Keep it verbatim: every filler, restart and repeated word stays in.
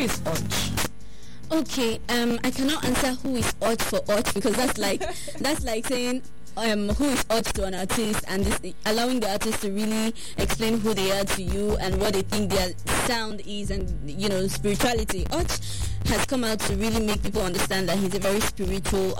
is Urge? Okay, um, I cannot answer who is Urge for Urge, because that's like that's like saying um who is Urge to an artist, and this, allowing the artist to really explain who they are to you and what they think their sound is, and you know, spirituality. Urge has come out to really make people understand that he's a very spiritual